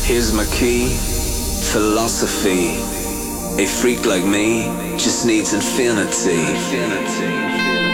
Here's my key, philosophy. A freak like me just needs infinity.